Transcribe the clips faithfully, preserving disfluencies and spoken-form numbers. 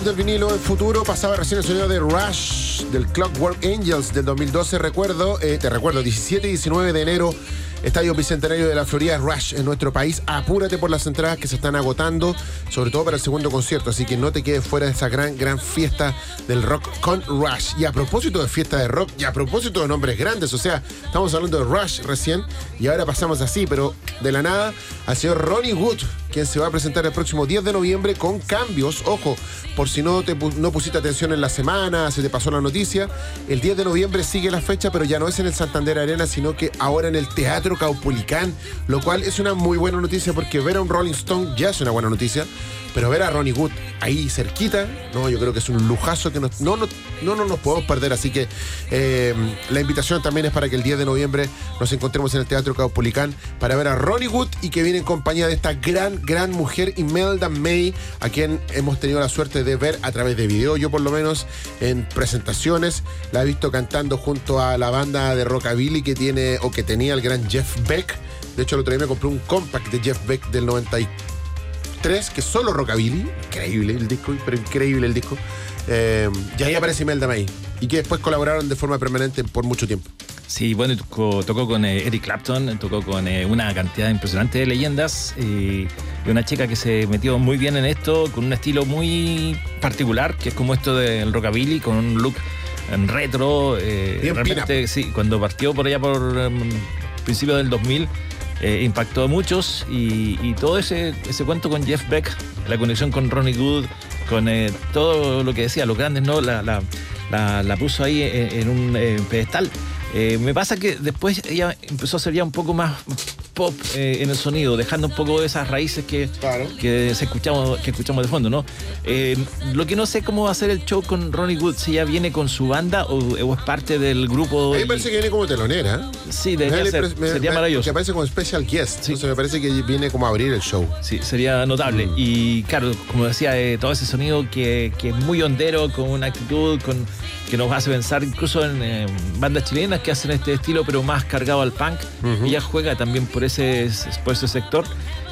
del vinilo, el futuro. Pasaba recién el sonido de Rush, del Clockwork Angels del dos mil doce. Recuerdo, eh, te recuerdo, diecisiete y diecinueve de enero, Estadio Bicentenario de la Florida, Rush en nuestro país. Apúrate por las entradas que se están agotando, sobre todo para el segundo concierto, así que no te quedes fuera de esa gran, gran fiesta del rock con Rush. Y a propósito de fiesta de rock, y a propósito de nombres grandes, o sea, estamos hablando de Rush recién, y ahora pasamos así, pero de la nada, al señor Ronnie Wood, quien se va a presentar el próximo diez de noviembre con cambios. Ojo, por si no, te, no pusiste atención en la semana, se te pasó la noticia, el diez de noviembre sigue la fecha, pero ya no es en el Santander Arena, sino que ahora en el Teatro Caupolicán, lo cual es una muy buena noticia, porque ver a un Rolling Stone ya es una buena noticia, pero ver a Ronnie Wood ahí cerquita, no, yo creo que es un lujazo que nos, no, no, no, no nos podemos perder. Así que eh, la invitación también es para que el diez de noviembre nos encontremos en el Teatro Caupolicán para ver a Ronnie Wood, y que viene en compañía de esta gran, gran mujer, Imelda May, a quien hemos tenido la suerte de ver a través de video, yo por lo menos en presentaciones. La he visto cantando junto a la banda de rockabilly que tiene o que tenía el gran Jeff Beck. De hecho, el otro día me compré un compact de Jeff Beck del noventa y tres, que es solo rockabilly. Increíble el disco, pero increíble el disco. Eh, y ahí aparece Imelda May, y que después colaboraron de forma permanente por mucho tiempo. Sí, bueno, tocó, tocó con eh, Eric Clapton, tocó con eh, una cantidad impresionante de leyendas, eh, y una chica que se metió muy bien en esto, con un estilo muy particular, que es como esto del rockabilly, con un look en retro. Eh, Bien realmente, pina. sí, cuando partió por allá por um, principios del dos mil, eh, impactó a muchos, y, y todo ese, ese cuento con Jeff Beck, la conexión con Ronnie Wood, con eh, todo lo que decía, los grandes, ¿no? La, la, la, la puso ahí en, en un eh, pedestal. Eh, me pasa que después ella empezó a ser ya un poco más pop eh, en el sonido, dejando un poco de esas raíces que, Claro. que, se escuchamos, que escuchamos de fondo, ¿no? Eh, lo que no sé cómo va a ser el show con Ronnie Wood, si ella viene con su banda o, o es parte del grupo. A mí me y... parece que viene como telonera. Sí, debería ser, me, sería me, maravilloso. Que aparece como special guest. Sí. Entonces me parece que viene como a abrir el show. Sí, sería notable. Mm. Y claro, como decía, eh, todo ese sonido que, que es muy hondero, con una actitud con, que nos hace pensar incluso en eh, bandas chilenas que hacen este estilo, pero más cargado al punk. Uh-huh. Ella juega también por ese, por ese sector.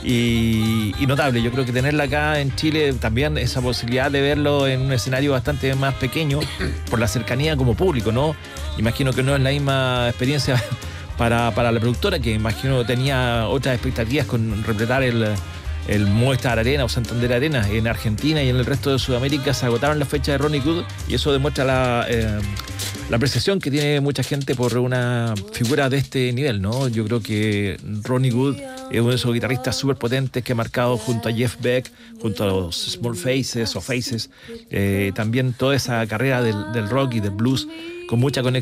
Y, y notable, yo creo que tenerla acá en Chile también, esa posibilidad de verlo en un escenario bastante más pequeño, por la cercanía como público, ¿no? Imagino que no es la misma experiencia para, para la productora, que imagino tenía otras expectativas con repletar el, el Movistar Arena o Santander Arena. En Argentina y en el resto de Sudamérica se agotaron las fechas de Ronnie Wood, y eso demuestra la, eh, la apreciación que tiene mucha gente por una figura de este nivel, ¿no? Yo creo que Ronnie Wood es uno de esos guitarristas súper potentes que ha marcado junto a Jeff Beck, junto a los Small Faces o Faces, eh, también toda esa carrera del, del rock y del blues con mucha conexión